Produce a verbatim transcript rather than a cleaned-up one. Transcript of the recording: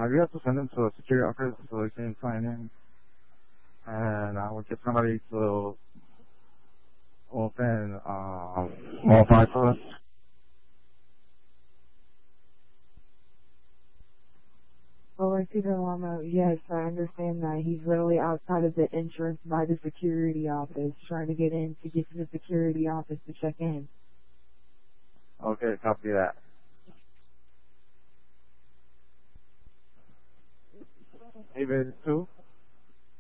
Uh, you have to send them to a security office so they can sign in. And I will get somebody to open uh, all five for us. Oh, I see the llama. Yes, I understand that. He's literally outside of the entrance by the security office, trying to get in to get to the security office to check in. Okay, copy that. David two.